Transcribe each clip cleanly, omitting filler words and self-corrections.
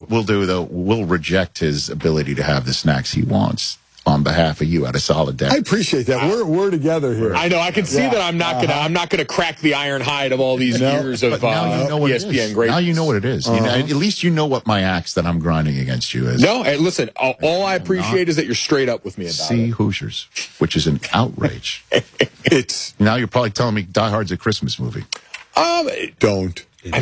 we'll do, though, we'll reject his ability to have the snacks he wants on behalf of you out of solid debt. I appreciate that. We're together here. I know. I can see that I'm not gonna crack the iron hide of all these years of now you know what ESPN greatness. Now you know what it is. You know, at least you know what my axe that I'm grinding against you is. No, hey, listen. All I appreciate is that you're straight up with me about it. Hoosiers, which is an outrage. Now you're probably telling me Die Hard's a Christmas movie. Don't. I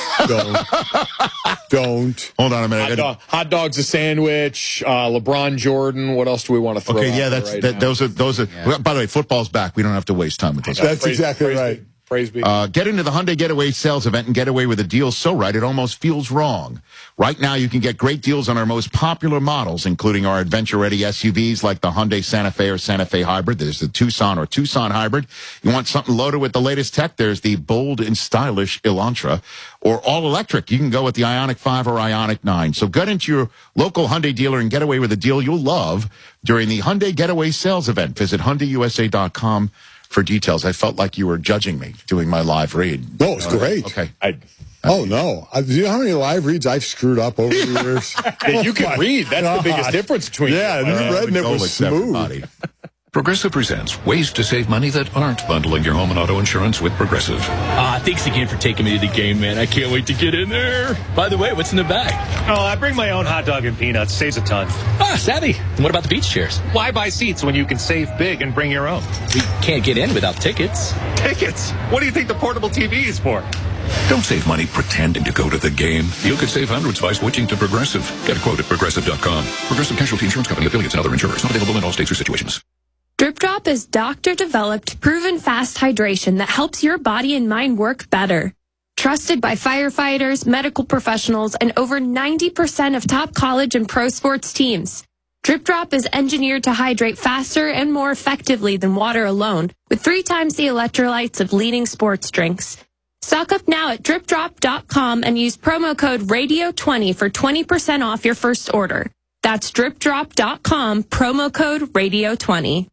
mean, don't. Hold on a minute. Hot dog's a sandwich. LeBron Jordan. What else do we want to throw? Okay, yeah, those are. Yeah. By the way, football's back. We don't have to waste time with those. That's exactly right. Praise be. Get into the Hyundai Getaway sales event and get away with a deal so right it almost feels wrong. Right now, you can get great deals on our most popular models, including our adventure-ready SUVs like the Hyundai Santa Fe or Santa Fe Hybrid. There's the Tucson or Tucson Hybrid. You want something loaded with the latest tech? There's the bold and stylish Elantra. Or all-electric. You can go with the Ioniq 5 or Ioniq 9. So get into your local Hyundai dealer and get away with a deal you'll love during the Hyundai Getaway sales event. Visit HyundaiUSA.com for details. I felt like you were judging me doing my live read. No, it's great. Okay. Oh, no. Do you know how many live reads I've screwed up over the years? Yeah, you can read. That's the biggest difference between you. Yeah, you read and it was smooth. Progressive presents ways to save money that aren't bundling your home and auto insurance with Progressive. Thanks again for taking me to the game, man. I can't wait to get in there. By the way, what's in the bag? Oh, I bring my own hot dog and peanuts. Saves a ton. Savvy. And what about the beach chairs? Why buy seats when you can save big and bring your own? We can't get in without tickets. Tickets? What do you think the portable TV is for? Don't save money pretending to go to the game. You could save hundreds by switching to Progressive. Get a quote at Progressive.com. Progressive Casualty Insurance Company, affiliates, and other insurers. Not available in all states or situations. Drip Drop is doctor-developed, proven fast hydration that helps your body and mind work better. Trusted by firefighters, medical professionals, and over 90% of top college and pro sports teams. Drip Drop is engineered to hydrate faster and more effectively than water alone, with 3 times the electrolytes of leading sports drinks. Stock up now at dripdrop.com and use promo code RADIO20 for 20% off your first order. That's dripdrop.com, promo code RADIO20.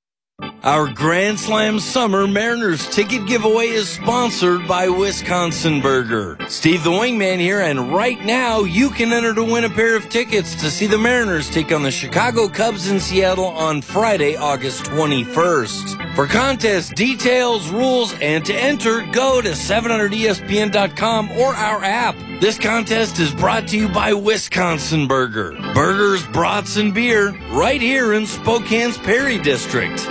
Our Grand Slam Summer Mariners ticket giveaway is sponsored by Wisconsin Burger. Steve the Wingman here, and right now you can enter to win a pair of tickets to see the Mariners take on the Chicago Cubs in Seattle on Friday, August 21st. For contest details, rules, and to enter, go to 700ESPN.com or our app. This contest is brought to you by Wisconsin Burger. Burgers, brats, and beer right here in Spokane's Perry District.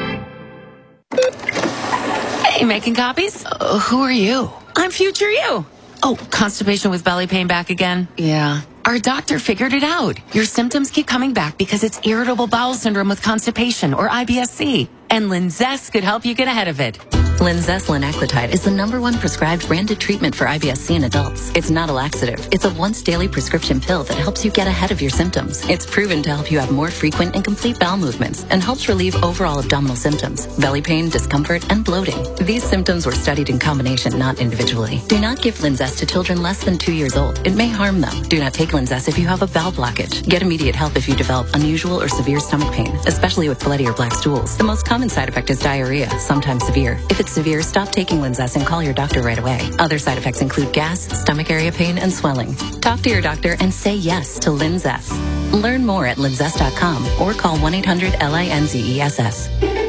Hey, making copies? Who are you? I'm future you. Oh, constipation with belly pain back again? Yeah. Our doctor figured it out. Your symptoms keep coming back because it's irritable bowel syndrome with constipation, or IBS-C. And Linzess could help you get ahead of it. Linzess linaclotide is the #1 prescribed branded treatment for IBS-C in adults. It's not a laxative. It's a once-daily prescription pill that helps you get ahead of your symptoms. It's proven to help you have more frequent and complete bowel movements and helps relieve overall abdominal symptoms, belly pain, discomfort, and bloating. These symptoms were studied in combination, not individually. Do not give Linzess to children less than 2 years old. It may harm them. Do not take Linzess if you have a bowel blockage. Get immediate help if you develop unusual or severe stomach pain, especially with bloody or black stools. The most common side effect is diarrhea, sometimes severe. If it's severe, stop taking Linzess and call your doctor right away. Other side effects include gas, stomach area pain, and swelling. Talk to your doctor and say yes to Linzess. Learn more at linzess.com or call 1-800-LINZESS.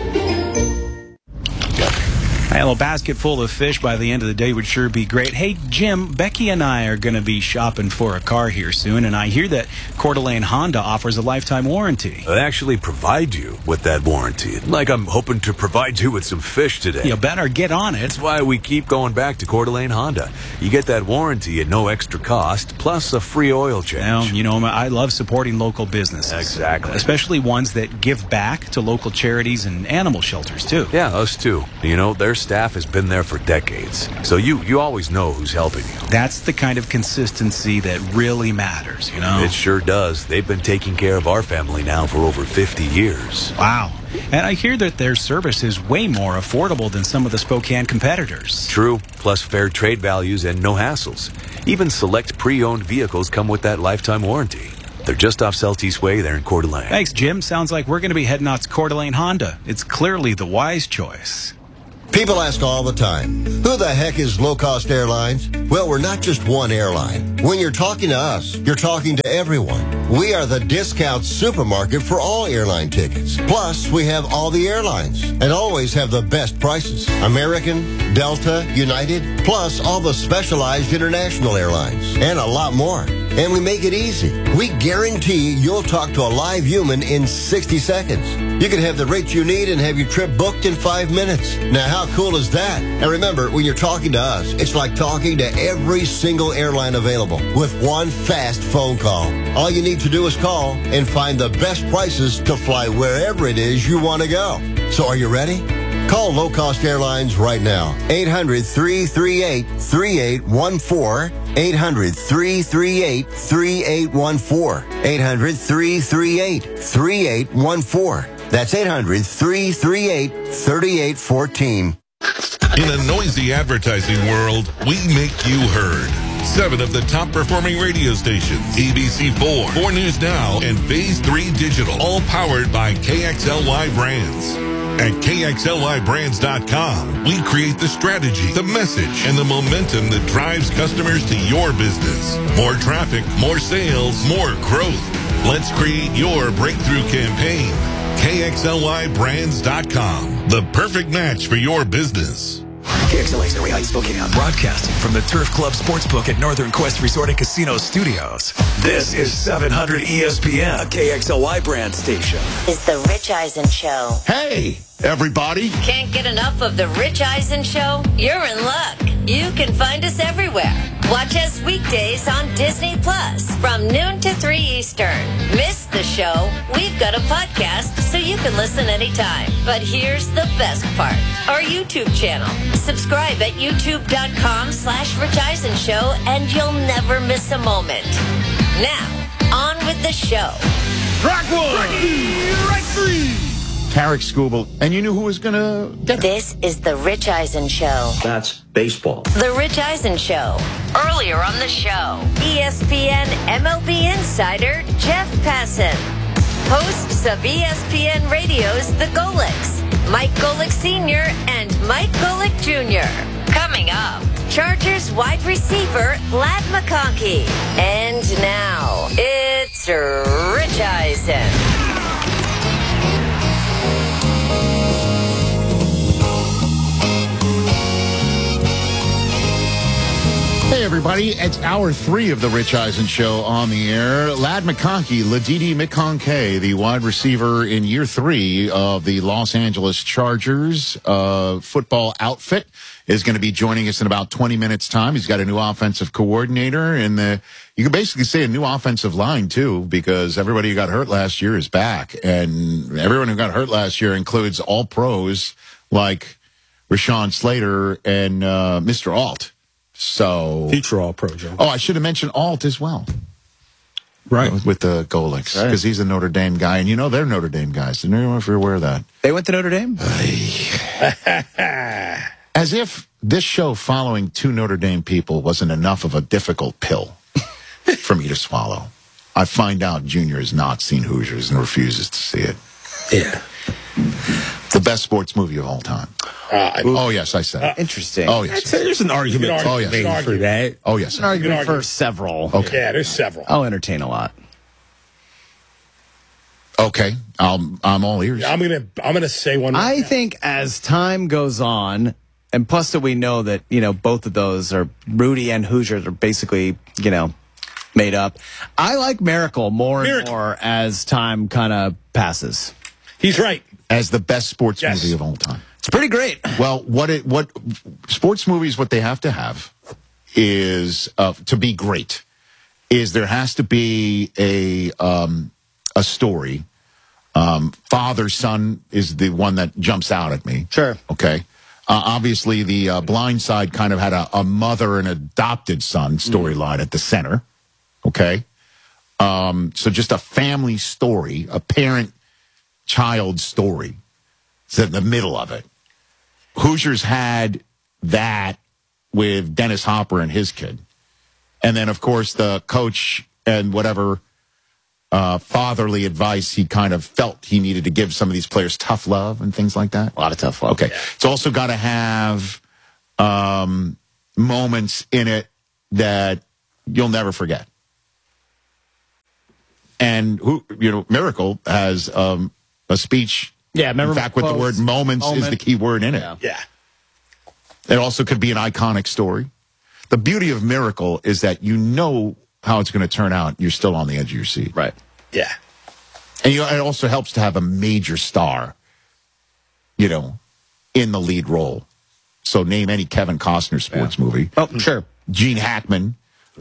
A little basket full of fish by the end of the day would sure be great. Hey, Jim, Becky and I are going to be shopping for a car here soon, and I hear that Coeur d'Alene Honda offers a lifetime warranty. They actually provide you with that warranty. Like I'm hoping to provide you with some fish today. You better get on it. That's why we keep going back to Coeur d'Alene Honda. You get that warranty at no extra cost, plus a free oil change. Well, you know, I love supporting local businesses. Exactly. Especially ones that give back to local charities and animal shelters, too. Yeah, us too. You know, their staff has been there for decades. So you always know who's helping you. That's the kind of consistency that really matters, you know? It sure does. They've been taking care of our family now for over 50 years. Wow. And I hear that their service is way more affordable than some of the Spokane competitors. True, plus fair trade values and no hassles. Even select pre-owned vehicles come with that lifetime warranty. They're just off Celtice Way there in Coeur d'Alene. Thanks, Jim. Sounds like we're going to be heading out to Coeur d'Alene Honda. It's clearly the wise choice. People ask all the time, who the heck is Low Cost Airlines? Well, we're not just one airline. When you're talking to us, you're talking to everyone. We are the discount supermarket for all airline tickets. Plus, we have all the airlines and always have the best prices. American, Delta, United, plus all the specialized international airlines and a lot more. And we make it easy. We guarantee you'll talk to a live human in 60 seconds. You can have the rates you need and have your trip booked in 5 minutes. Now, how cool is that? And remember, when you're talking to us, it's like talking to every single airline available with one fast phone call. All you need to do is call and find the best prices to fly wherever it is you want to go. So are you ready? Call Low Cost Airlines right now. 800-338-3814. 800-338-3814. 800-338-3814. That's 800-338-3814. In a noisy advertising world, we make you heard. 7 of the top performing radio stations, ABC4, 4 News Now, and Phase 3 Digital, all powered by KXLY Brands. At KXLYBrands.com, we create the strategy, the message, and the momentum that drives customers to your business. More traffic, more sales, more growth. Let's create your breakthrough campaign. KXLYBrands.com, the perfect match for your business. KXLA's area Spokane, broadcasting from the Turf Club Sportsbook at Northern Quest Resort and Casino Studios. This is 700 ESPN, a KXLY brand station. It's the Rich Eisen Show. Hey, everybody. Can't get enough of the Rich Eisen Show? You're in luck. You can find us everywhere. Watch us weekdays on Disney Plus from noon to 3 Eastern. Miss the show? We've got a podcast so you can listen anytime. But here's the best part. Our YouTube channel. Subscribe at youtube.com/Rich Eisen Show and you'll never miss a moment. Now, on with the show. Right three. Tarek Skubal, and you knew who was going to get it. This is the Rich Eisen Show. That's baseball. The Rich Eisen Show. Earlier on the show, ESPN MLB insider Jeff Passan. Hosts of ESPN Radio's The Golics, Mike Golick Sr. and Mike Golick Jr. Coming up, Chargers wide receiver Ladd McConkey. And now, it's Rich Eisen. Hey, everybody. It's hour 3 of the Rich Eisen Show on the air. Ladd McConkey, Ladidi McConkey, the wide receiver in year 3 of the Los Angeles Chargers football outfit, is going to be joining us in about 20 minutes' time. He's got a new offensive coordinator, and you can basically say a new offensive line, too, because everybody who got hurt last year is back. And everyone who got hurt last year includes all pros like Rashawn Slater and Mr. Alt. So future All-Pro, Joe. Oh, I should have mentioned Alt as well. Right. With the Golics, because he's a Notre Dame guy, and you know they're Notre Dame guys. I don't know if you're aware of that. They went to Notre Dame? As if this show following 2 Notre Dame people wasn't enough of a difficult pill for me to swallow. I find out Junior has not seen Hoosiers and refuses to see it. Yeah. The best sports movie of all time. Oh, yes, I said it. Interesting. Oh, yes. There's an argument made for that. Oh, yes. An argument for several. Okay. Yeah, there's several. I'll entertain a lot. Okay. I'm all ears. Yeah, I'm gonna say one. I think as time goes on, and plus that we know that, both of those are Rudy and Hoosiers are basically, made up. I like Miracle more and more as time kind of passes. He's right. As the best sports movie of all time. It's pretty great. Well, what sports movies, what they have to have is, to be great, is there has to be a story. Father, son is the one that jumps out at me. Sure. Okay. Obviously, the Blind Side kind of had a mother and adopted son storyline at the center. Okay. So just a family story, a parent-child story. It's in the middle of it. Hoosiers had that with Dennis Hopper and his kid. And then, of course, the coach and whatever fatherly advice. He kind of felt he needed to give some of these players tough love and things like that. A lot of tough love. Okay. Yeah. It's also got to have moments in it that you'll never forget. And Miracle has a speech. Yeah, remember. In fact, with the word moments is the key word in it. Yeah. It also could be an iconic story. The beauty of Miracle is that you know how it's going to turn out. You're still on the edge of your seat. Right. Yeah. And it also helps to have a major star, in the lead role. So name any Kevin Costner sports movie. Oh, sure. Gene Hackman.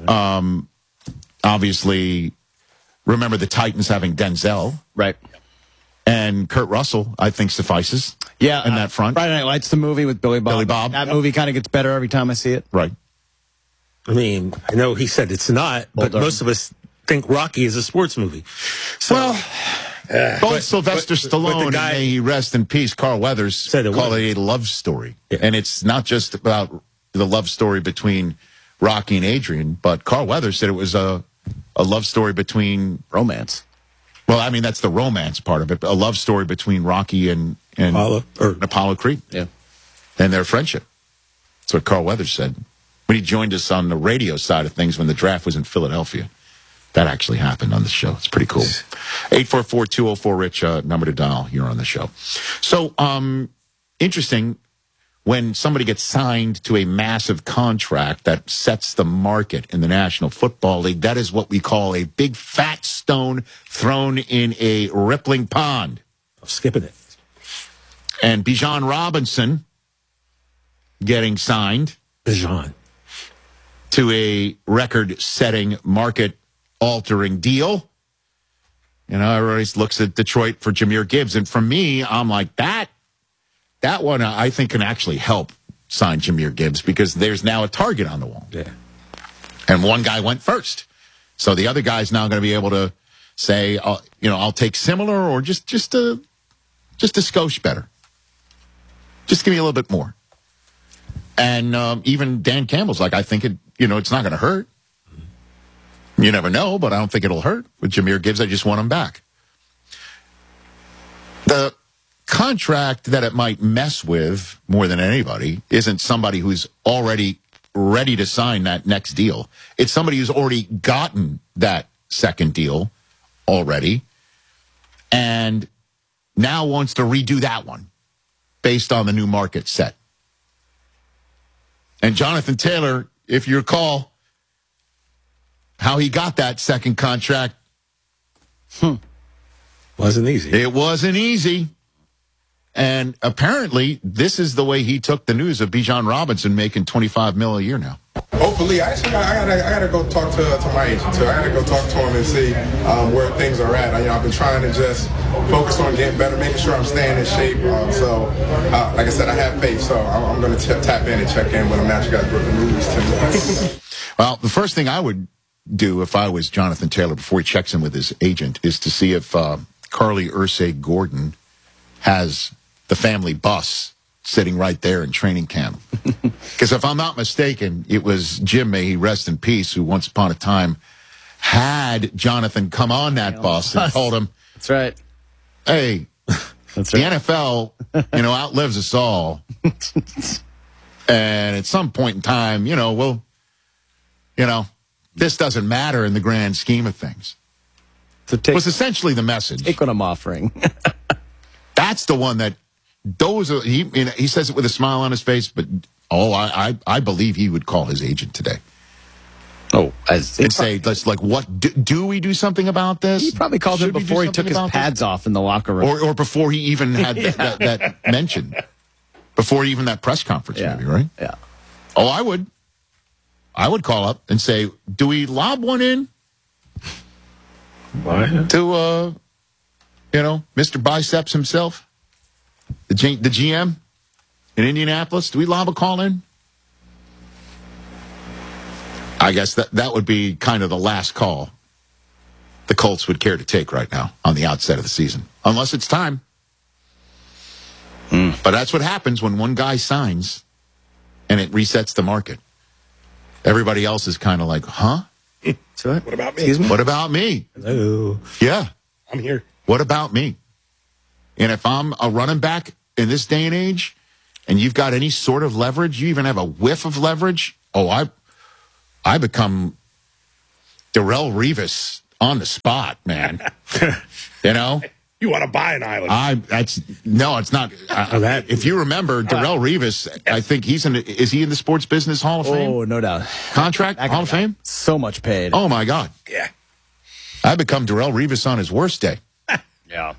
Obviously, remember the Titans having Denzel. Right. And Kurt Russell, I think, suffices. Yeah. In that front. Friday Night Lights, the movie with Billy Bob. Billy Bob. That movie kind of gets better every time I see it. Right. I mean, I know he said it's not, but most of us think Rocky is a sports movie. So, both Sylvester Stallone and may he rest in peace, Carl Weathers, call it a love story. Yeah. And it's not just about the love story between Rocky and Adrian, but Carl Weathers said it was a love story between... Romance. Well, I mean, that's the romance part of it. A love story between Rocky and Apollo Creed. Yeah. And their friendship. That's what Carl Weathers said when he joined us on the radio side of things when the draft was in Philadelphia. That actually happened on the show. It's pretty cool. 844-204-RICH, number to dial here on the show. So, interesting, when somebody gets signed to a massive contract that sets the market in the National Football League, that is what we call a big fat stone thrown in a rippling pond. I'm skipping it. And Bijan Robinson getting signed to a record-setting, market-altering deal. Everybody looks at Detroit for Jahmyr Gibbs. And for me, I'm like, that one I think can actually help sign Jahmyr Gibbs because there's now a target on the wall. Yeah. And one guy went first. So the other guy's now going to be able to say, I'll take similar or just a skosh better. Just give me a little bit more. And even Dan Campbell's like, I think it's not going to hurt. You never know, but I don't think it'll hurt. With Jahmyr Gibbs, I just want him back. The contract that it might mess with more than anybody isn't somebody who's already ready to sign that next deal. It's somebody who's already gotten that second deal already and now wants to redo that one based on the new market set. And Jonathan Taylor, if you recall how he got that second contract, wasn't easy. It wasn't easy. And apparently, this is the way he took the news of Bijan Robinson making $25 million a year now. Hopefully, I gotta go talk to my agent too. I gotta go talk to him and see where things are at. I've been trying to just focus on getting better, making sure I'm staying in shape. Like I said, I have faith, so I'm going to tap in and check in when I'm actually got the movies too. Well, the first thing I would do if I was Jonathan Taylor before he checks in with his agent is to see if Carly Ursay Gordon has the family bus sitting right there in training camp. Because if I'm not mistaken, it was Jim, may he rest in peace, who once upon a time had Jonathan come on that bus and told him, "That's right. Hey, That's the right. NFL, outlives us all. And at some point in time, this doesn't matter in the grand scheme of things." Was essentially the message. Take what I'm offering. That's the one that he says it with a smile on his face, but I believe he would call his agent today. Oh, and say, what do we do something about this? He probably called him Should we do before he something took his about pads off in the locker room, or before he even had that mentioned, before even that press conference, maybe, right? Yeah. Oh, I would call up and say, do we lob one in? Why? To Mr. Biceps himself, the GM in Indianapolis. Do we lob a call in? I guess that would be kind of the last call the Colts would care to take right now on the outset of the season, unless it's time. But that's what happens when one guy signs and it resets the market. Everybody else is kind of like, huh? What about me? Excuse me? What about me? Hello. Yeah. I'm here. What about me? And if I'm a running back in this day and age, and you've got any sort of leverage, you even have a whiff of leverage, I become Darrelle Revis on the spot, man. You know? You want to buy an island? No, it's not. If you remember, Darrelle Revis, I think is he in the sports business Hall of Fame? Oh, no doubt. Contract Hall of Fame? So much paid. Oh my God. Yeah. I become Darrelle Revis on his worst day. Yeah.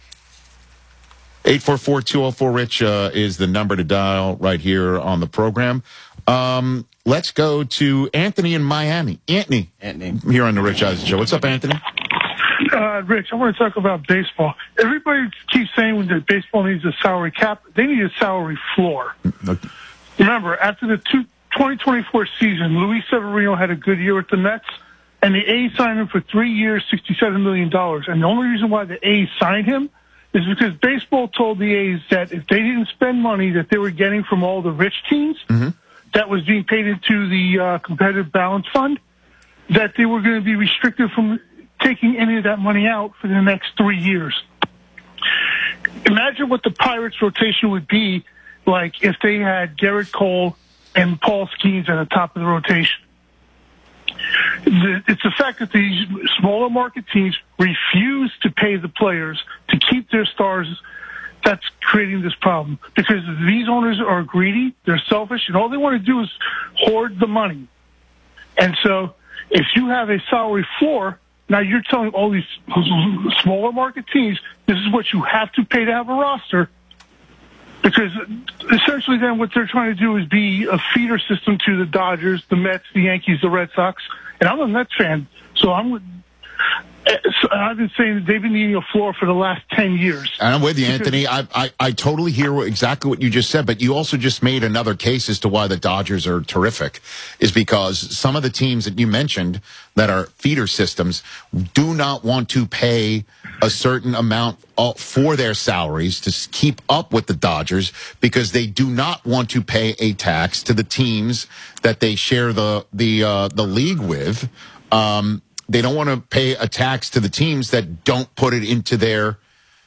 844-204-RICH is the number to dial right here on the program. Let's go to Anthony in Miami. Anthony. Here on the Rich Eisen Show. What's up, Anthony? Rich, I want to talk about baseball. Everybody keeps saying that baseball needs a salary cap. They need a salary floor. Okay. Remember, after the 2024 season, Luis Severino had a good year with the Mets, and the A's signed him for 3 years, $67 million. And the only reason why the A's signed him is because baseball told the A's that if they didn't spend money that they were getting from all the rich teams that was being paid into the competitive balance fund, that they were going to be restricted from taking any of that money out for the next 3 years. Imagine what the Pirates' rotation would be like if they had Garrett Cole and Paul Skeens at the top of the rotation. It's the fact that these smaller market teams refuse to pay the players to keep their stars that's creating this problem. Because these owners are greedy, they're selfish, and all they want to do is hoard the money. And so if you have a salary floor, now you're telling all these smaller market teams, this is what you have to pay to have a roster. Because essentially then what they're trying to do is be a feeder system to the Dodgers, the Mets, the Yankees, the Red Sox. And I'm a Mets fan, so I've been saying that they've been needing a floor for the last 10 years. And I'm with you, Anthony. I totally hear exactly what you just said, but you also just made another case as to why the Dodgers are terrific, is because some of the teams that you mentioned that are feeder systems do not want to pay a certain amount for their salaries to keep up with the Dodgers because they do not want to pay a tax to the teams that they share the league with. They don't want to pay a tax to the teams that don't put it into their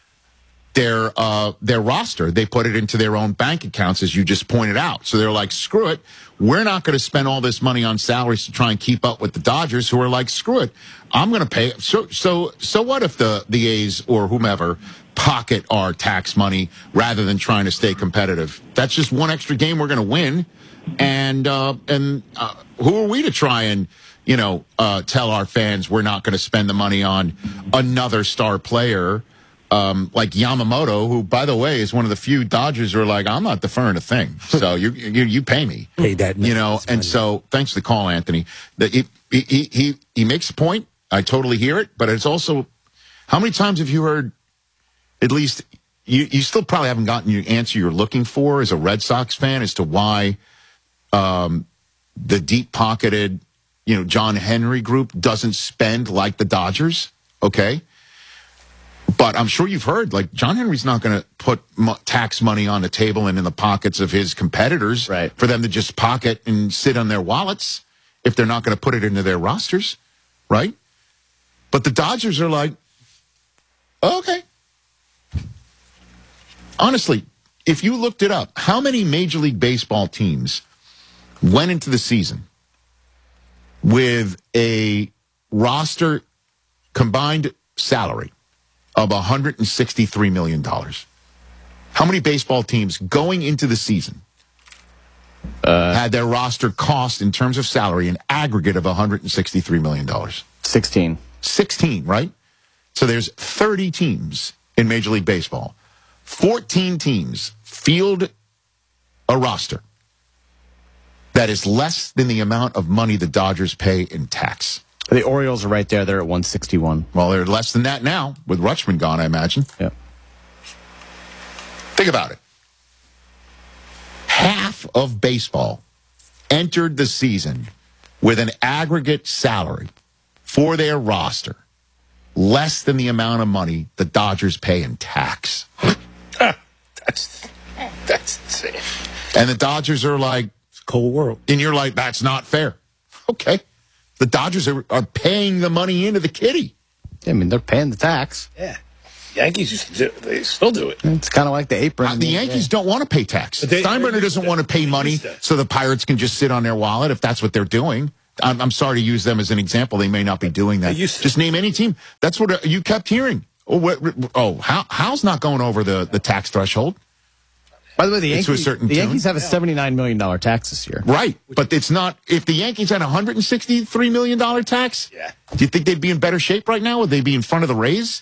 roster. They put it into their own bank accounts, as you just pointed out. So they're like, screw it. We're not going to spend all this money on salaries to try and keep up with the Dodgers, who are like, screw it. I'm going to pay. So what if the A's or whomever pocket our tax money rather than trying to stay competitive? That's just one extra game we're going to win. And who are we to try and tell our fans we're not going to spend the money on another star player like Yamamoto, who, by the way, is one of the few Dodgers who are like, I'm not deferring a thing. So you pay me. Pay that. And so thanks for the call, Anthony. He makes a point. I totally hear it. But it's also, how many times have you heard, at least, you still probably haven't gotten the answer you're looking for as a Red Sox fan as to why the deep-pocketed John Henry group doesn't spend like the Dodgers, okay? But I'm sure you've heard, like, John Henry's not going to put tax money on the table and in the pockets of his competitors for them to just pocket and sit on their wallets if they're not going to put it into their rosters, right? But the Dodgers are like, okay. Honestly, if you looked it up, how many Major League Baseball teams went into the season with a roster combined salary of $163 million? How many baseball teams going into the season had their roster cost in terms of salary an aggregate of $163 million? 16. 16, right? So there's 30 teams in Major League Baseball. 14 teams field a roster that is less than the amount of money the Dodgers pay in tax. The Orioles are right there. They're at 161. Well, they're less than that now, with Rutschman gone, I imagine. Yeah. Think about it. Half of baseball entered the season with an aggregate salary for their roster less than the amount of money the Dodgers pay in tax. That's insane. And the Dodgers are like, it's a cold world. And you're like, that's not fair. Okay. The Dodgers are paying the money into the kitty. I mean, they're paying the tax. Yeah. Yankees used to do it. They still do it. It's kind of like the apron. The Yankees don't want to pay tax. Steinbrenner doesn't want to pay money so the Pirates can just sit on their wallet if that's what they're doing. I'm sorry to use them as an example. They may not be doing that. Just name any team. That's what you kept hearing. Hal's not going over the tax threshold. By the way, the to a certain Yankees have a $79 million tax this year. Right, but it's not. If the Yankees had a $163 million tax, do you think they'd be in better shape right now? Would they be in front of the Rays?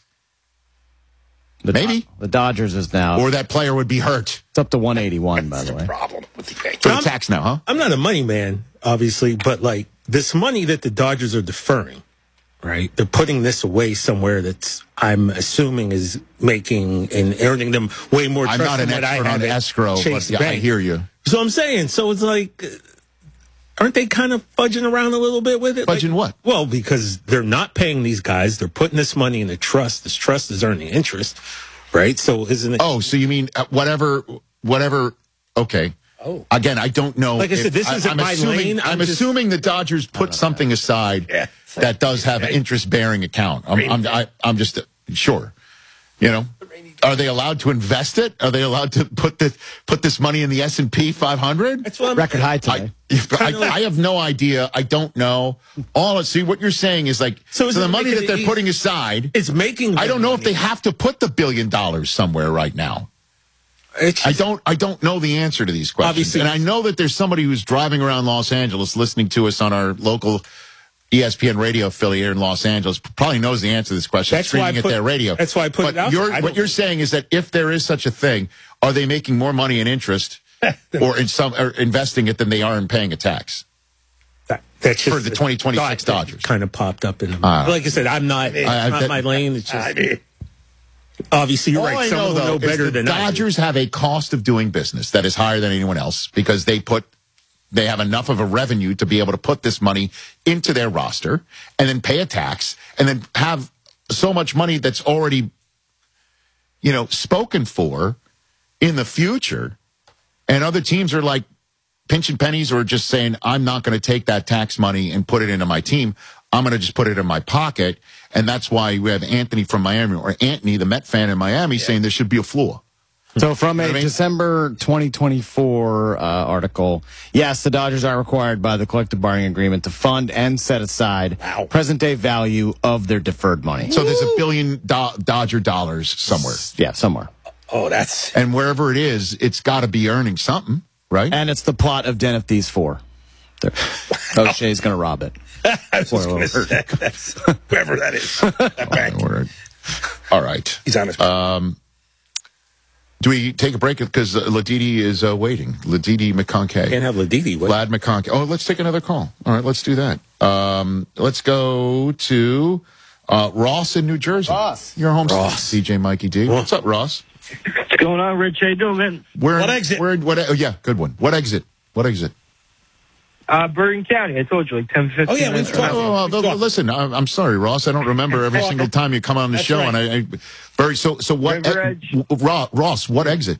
Maybe. The Dodgers is now. Or that player would be hurt. It's up to 181, by the way. Problem with the Yankees. For the tax now, huh? I'm not a money man, obviously, but like this money that the Dodgers are deferring, right? They're putting this away somewhere that's, I'm assuming, is making and earning them way more trust. I'm not an expert on escrow, but yeah, I hear you. So I'm saying, so it's like, aren't they kind of fudging around a little bit with it? Fudging what? Well, because they're not paying these guys. They're putting this money in a trust. This trust is earning interest, right? So isn't it? Oh, so you mean whatever? Okay. Oh. Again, I don't know. Like I said, this isn't my lane. I'm assuming the Dodgers put something aside that does have an interest-bearing account. I'm just sure. You know, are they allowed to invest it? Are they allowed to put this money in the S&P 500? That's what record high today. I have no idea. I don't know. See, what you're saying is like, so the money that they're putting aside, it's making. I don't know if they have to put the $1 billion somewhere right now. I don't know the answer to these questions. Obviously, and I know that there's somebody who's driving around Los Angeles listening to us on our local ESPN radio affiliate here in Los Angeles probably knows the answer to this question. That's why I put their radio. That's why I put it out. What you're saying is that if there is such a thing, are they making more money in interest or investing it than they are in paying a tax? That's just for the 2026 Dodgers. Kind of popped up in them. Like I said, I'm not. It's not my lane. It's just. Obviously, you're right. Someone will know better than I do. Dodgers have a cost of doing business that is higher than anyone else because they have enough of a revenue to be able to put this money into their roster and then pay a tax and then have so much money that's already, spoken for in the future. And other teams are like pinching pennies or just saying, I'm not going to take that tax money and put it into my team. I'm going to just put it in my pocket. And that's why we have Anthony from Miami, or Anthony, the Met fan in Miami, saying there should be a floor. So from a December 2024 article, yes, the Dodgers are required by the collective bargaining agreement to fund and set aside present-day value of their deferred money. So there's $1 billion Dodger dollars somewhere. Yeah, somewhere. Oh, that's... And wherever it is, it's got to be earning something, right? And it's the plot of Den of Thieves 4. O'Shea's going to rob it. I was just going to say that's whoever that is. That bank. All right. He's on his Do we take a break? Because Ladidi is waiting. Ladidi McConkey. Can't have Ladidi. Vlad McConkey. Oh, let's take another call. All right, let's do that. Let's go to Ross in New Jersey. Ross. Your home DJ Mikey D. What's up, Ross? What's going on, Rich? How you doing, man? What exit? Yeah, good one. What exit? Bergen County. I told you, like 10, 15 Oh, yeah, minutes. Listen, I'm sorry, Ross. I don't remember every single time you come on the show. Right. And so what? Ross, what exit?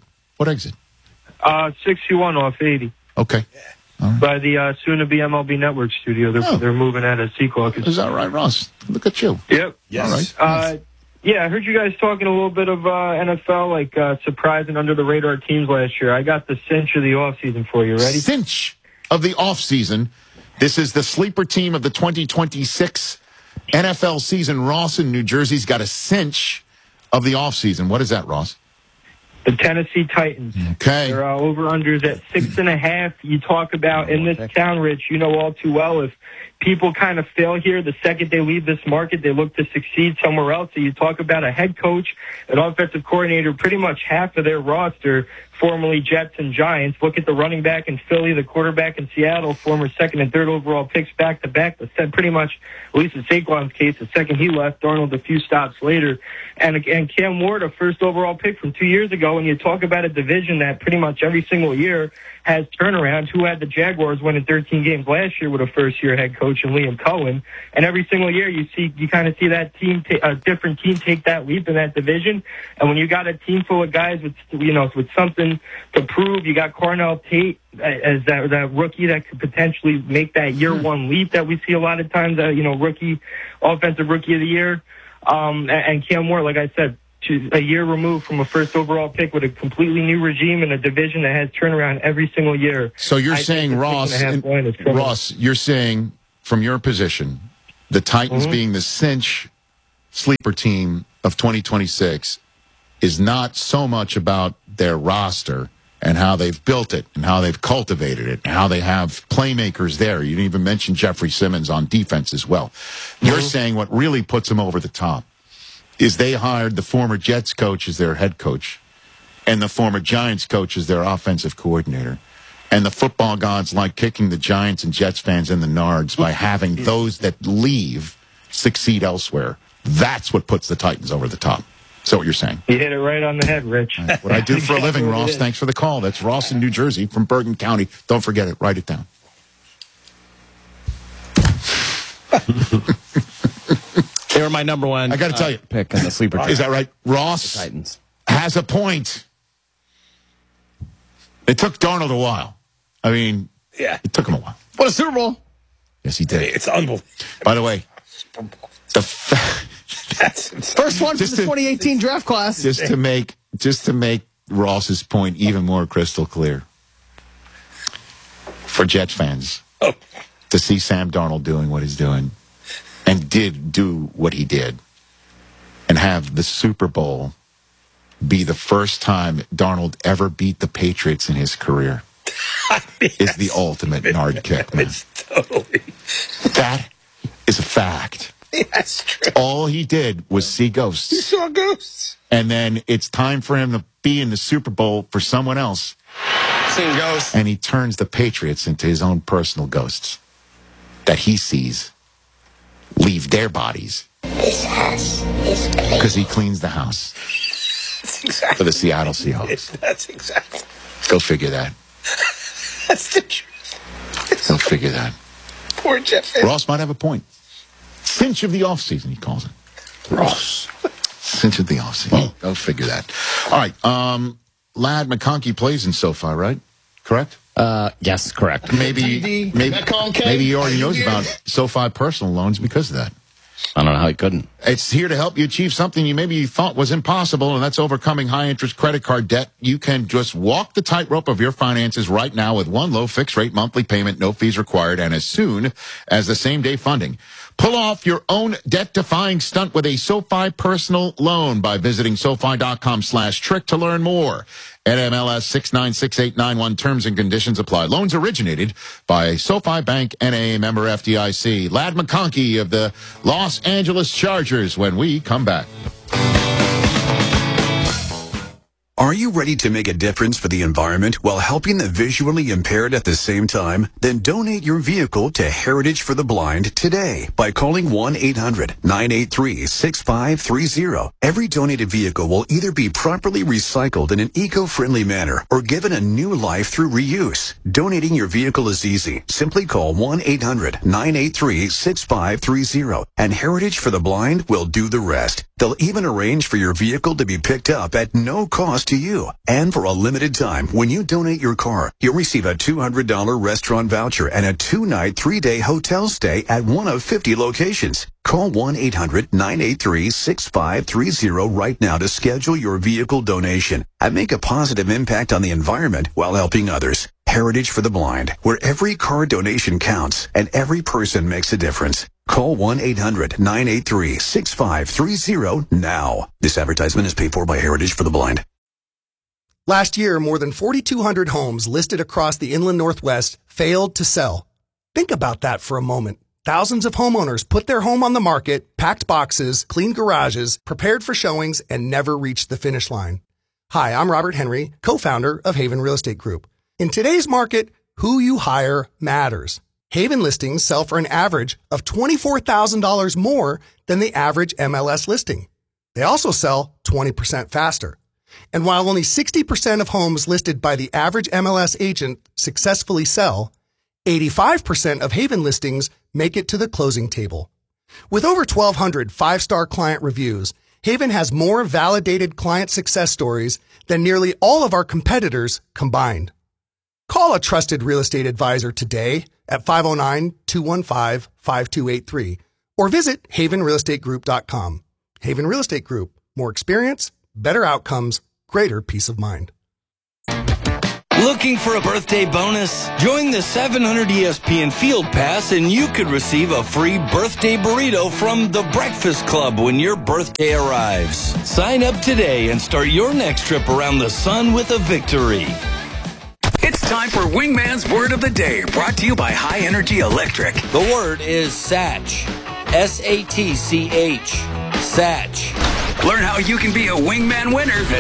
61 off 80. Okay. Right. By the soon-to-be MLB Network studio. They're moving out of Secaucus. Is that right, Ross? Look at you. Yep. Yes. All right. Yeah, I heard you guys talking a little bit of NFL, like surprising under-the-radar teams last year. I got the cinch of the offseason for you. Ready? Cinch of the offseason. This is the sleeper team of the 2026 NFL season. Ross in New Jersey's got a cinch of the offseason. What is that, Ross? The Tennessee Titans. Okay. They're over-unders at 6.5. You talk about in this town, Rich, you know all too well, if people kind of fail here, the second they leave this market, they look to succeed somewhere else. So you talk about a head coach, an offensive coordinator, pretty much half of their roster, formerly Jets and Giants. Look at the running back in Philly, the quarterback in Seattle, former second and third overall picks back-to-back. But said pretty much, at least in Saquon's case, the second he left, Darnold a few stops later. And Cam Ward, a first overall pick from 2 years ago. And you talk about a division that pretty much every single year has turnaround. Who had the Jaguars winning 13 games last year with a first-year head coach? coach in Liam Cohen. And every single year you kind of see that team, a different team take that leap in that division. And when you got a team full of guys with something to prove, you got Cornell Tate as that rookie that could potentially make that year one leap that we see a lot of times, offensive rookie of the year. And Cam Moore, like I said, a year removed from a first overall pick with a completely new regime in a division that has turnaround every single year. So you're saying, Ross, you're saying from your position, the Titans being the cinch sleeper team of 2026 is not so much about their roster and how they've built it and how they've cultivated it and how they have playmakers there. You didn't even mention Jeffrey Simmons on defense as well. You're saying what really puts them over the top is they hired the former Jets coach as their head coach and the former Giants coach as their offensive coordinator. And the football gods like kicking the Giants and Jets fans in the nards by having those that leave succeed elsewhere. That's what puts the Titans over the top. Is that what you're saying? You hit it right on the head, Rich. What I do for a living, Ross. Thanks for the call. That's Ross in New Jersey from Bergen County. Don't forget it. Write it down. They were my number one. I got to tell you, pick in the sleeper team. Is that right? Ross the Titans has a point. It took Darnold a while. I mean, yeah, it took him a while. What a Super Bowl! Yes, he did. It's unbelievable. By the way, first one for the 2018 draft class. Just to make Ross's point even more crystal clear, for Jets fans, to see Sam Darnold doing what he's doing, and did do what he did, and have the Super Bowl be the first time Darnold ever beat the Patriots in his career, is the ultimate nard kick, man. Totally. That is a fact. That's true. All he did was see ghosts. He saw ghosts. And then it's time for him to be in the Super Bowl for someone else. Seeing ghosts. And he turns the Patriots into his own personal ghosts that he sees leave their bodies. This house is because he cleans the house. That's exactly for the Seattle Seahawks. That's exactly. Go figure that. That's the truth. Go figure that. Poor Jeff. Ross might have a point. Cinch of the offseason, he calls it. Ross. Cinch of the offseason. Go figure that. All right. Ladd McConkey plays in SoFi, right? Correct? Yes, correct. Maybe he already knows about SoFi personal loans because of that. I don't know how he couldn't. It's here to help you achieve something you maybe thought was impossible, and that's overcoming high-interest credit card debt. You can just walk the tightrope of your finances right now with one low fixed-rate monthly payment, no fees required, and as soon as the same-day funding. Pull off your own debt-defying stunt with a SoFi personal loan by visiting SoFi.com/trick to learn more. NMLS 696891 terms and conditions apply. Loans originated by SoFi Bank, N.A., member FDIC. Ladd McConkey of the Los Angeles Chargers when we come back. Are you ready to make a difference for the environment while helping the visually impaired at the same time? Then donate your vehicle to Heritage for the Blind today by calling 1-800-983-6530. Every donated vehicle will either be properly recycled in an eco-friendly manner or given a new life through reuse. Donating your vehicle is easy. Simply call 1-800-983-6530 and Heritage for the Blind will do the rest. They'll even arrange for your vehicle to be picked up at no cost to you. And for a limited time, when you donate your car, you'll receive a $200 restaurant voucher and a 2-night, 3-day hotel stay at one of 50 locations. Call 1-800-983-6530 right now to schedule your vehicle donation and make a positive impact on the environment while helping others. Heritage for the Blind, where every car donation counts and every person makes a difference. Call 1-800-983-6530 now. This advertisement is paid for by Heritage for the Blind. Last year, more than 4,200 homes listed across the inland Northwest failed to sell. Think about that for a moment. Thousands of homeowners put their home on the market, packed boxes, cleaned garages, prepared for showings, and never reached the finish line. Hi, I'm Robert Henry, co-founder of Haven Real Estate Group. In today's market, who you hire matters. Haven listings sell for an average of $24,000 more than the average MLS listing. They also sell 20% faster. And while only 60% of homes listed by the average MLS agent successfully sell, 85% of Haven listings make it to the closing table. With over 1,200 five-star client reviews, Haven has more validated client success stories than nearly all of our competitors combined. Call a trusted real estate advisor today at 509-215-5283 or visit havenrealestategroup.com. Haven Real Estate Group. More experience, better outcomes, greater peace of mind. Looking for a birthday bonus? Join the 700 ESPN Field Pass and you could receive a free birthday burrito from The Breakfast Club when your birthday arrives. Sign up today and start your next trip around the sun with a victory. It's time for Wingman's Word of the Day, brought to you by High Energy Electric. The word is Satch. S-A-T-C-H. Satch. Learn how you can be a Wingman winner at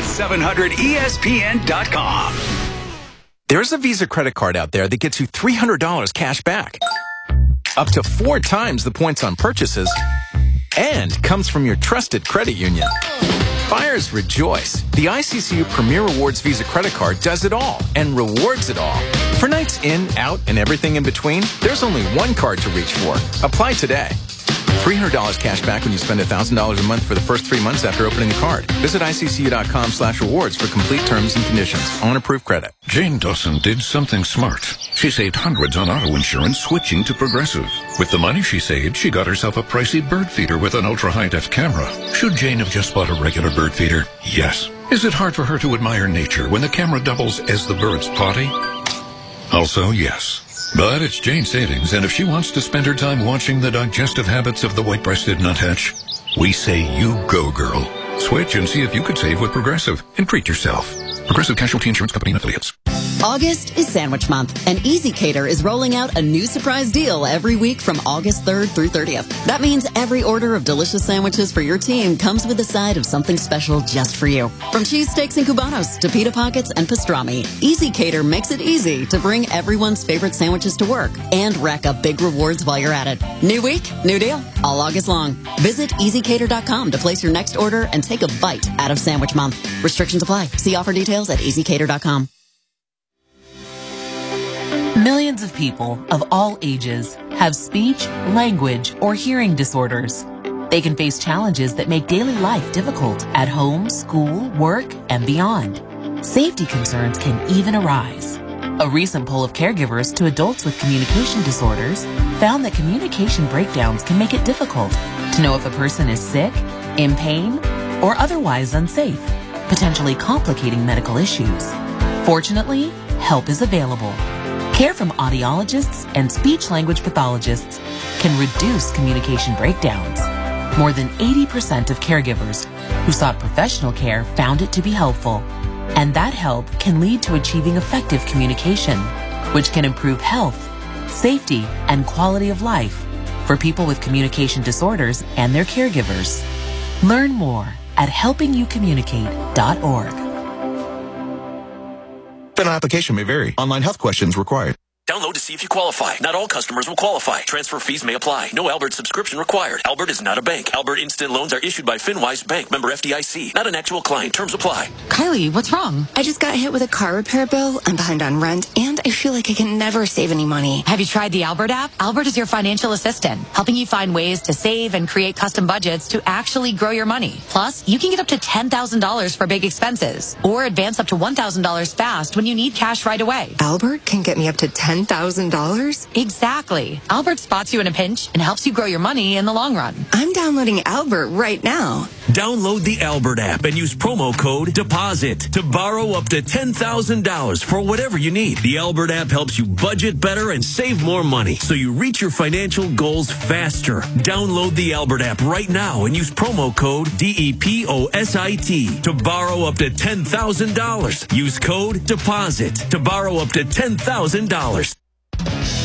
700ESPN.com. There's a Visa credit card out there that gets you $300 cash back, up to 4 times the points on purchases, and comes from your trusted credit union. Buyers rejoice. The ICCU Premier Rewards Visa credit card does it all and rewards it all. For nights in, out, and everything in between, there's only one card to reach for. Apply today. $300 cash back when you spend $1,000 a month for the first 3 months after opening the card. Visit ICCU.com/rewards for complete terms and conditions. On approved credit. Jane Dawson did something smart. She saved hundreds on auto insurance switching to Progressive. With the money she saved, she got herself a pricey bird feeder with an ultra-high-def camera. Should Jane have just bought a regular bird feeder? Yes. Is it hard for her to admire nature when the camera doubles as the bird's potty? Also, yes. But it's Jane's savings, and if she wants to spend her time watching the digestive habits of the white-breasted nuthatch, we say you go, girl. Switch and see if you could save with Progressive and treat yourself. Progressive Casualty Insurance Company and Affiliates. August is Sandwich Month, and Easy Cater is rolling out a new surprise deal every week from August 3rd through 30th. That means every order of delicious sandwiches for your team comes with a side of something special just for you. From cheesesteaks and cubanos to pita pockets and pastrami, Easy Cater makes it easy to bring everyone's favorite sandwiches to work and rack up big rewards while you're at it. New week, new deal, all August long. Visit EasyCater.com to place your next order and take a bite out of Sandwich Month. Restrictions apply. See offer details at EasyCater.com. Millions of people of all ages have speech, language, or hearing disorders. They can face challenges that make daily life difficult at home, school, work, and beyond. Safety concerns can even arise. A recent poll of caregivers to adults with communication disorders found that communication breakdowns can make it difficult to know if a person is sick, in pain, or otherwise unsafe, potentially complicating medical issues. Fortunately, help is available. Care from audiologists and speech-language pathologists can reduce communication breakdowns. More than 80% of caregivers who sought professional care found it to be helpful. And that help can lead to achieving effective communication, which can improve health, safety, and quality of life for people with communication disorders and their caregivers. Learn more at helpingyoucommunicate.org. An application may vary. Online health questions required. Download to see if you qualify. Not all customers will qualify. Transfer fees may apply. No Albert subscription required. Albert is not a bank. Albert Instant Loans are issued by FinWise Bank, member FDIC. Not an actual client. Terms apply. Kylie, what's wrong? I just got hit with a car repair bill. I'm behind on rent, and I feel like I can never save any money. Have you tried the Albert app? Albert is your financial assistant, helping you find ways to save and create custom budgets to actually grow your money. Plus, you can get up to $10,000 for big expenses, or advance up to $1,000 fast when you need cash right away. Albert can get me up to $10,000? Exactly. Albert spots you in a pinch and helps you grow your money in the long run. I'm downloading Albert right now. Download the Albert app and use promo code DEPOSIT to borrow up to $10,000 for whatever you need. The Albert app helps you budget better and save more money so you reach your financial goals faster. Download the Albert app right now and use promo code DEPOSIT to borrow up to $10,000. Use code DEPOSIT to borrow up to $10,000.